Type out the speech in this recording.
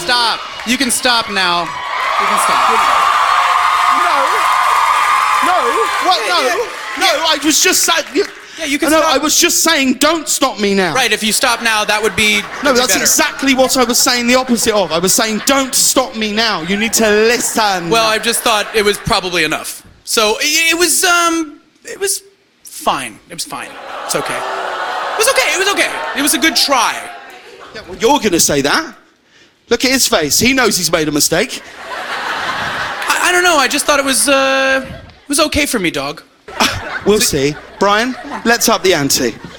stop. You can stop now. You can stop. No. What? No. I was just saying. Yeah, you can No, stop. I was just saying, don't stop me now. Right, if you stop now, that would be No, that's better. exactly what I was saying the opposite of. I was saying, don't stop me now. You need to listen. Well, I just thought it was probably enough. So it was fine. It was fine. It's okay. It was okay. It was okay. It was a good try. Yeah, well, you're going to say that. Look at his face. He knows he's made a mistake. I don't know. I just thought it was okay for me, dog. We'll see. Brian, let's up the ante.